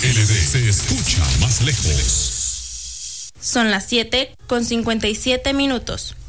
LD se escucha más lejos. Son las 7:57.